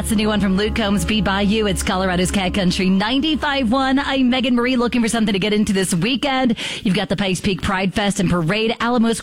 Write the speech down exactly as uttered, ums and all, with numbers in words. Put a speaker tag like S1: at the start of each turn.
S1: That's the new one from Luke Combs, Be By You. It's Colorado's Cat Country ninety-five point one. I'm Megan Marie, looking for something to get into this weekend. You've got the Pikes Peak Pride Fest and Parade, Alamos